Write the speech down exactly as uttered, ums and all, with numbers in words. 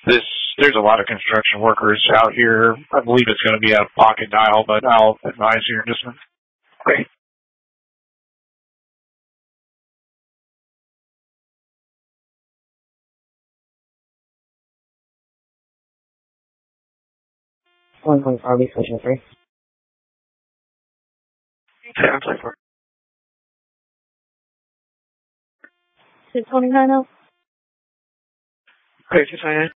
This, there's a lot of construction workers out here. I believe it's going to be a pocket dial, but I'll advise you in just a minute. Great. one point four, be switching three. Yeah, I'm sorry for it. two twenty-nine oh. Okay, two twenty-nine.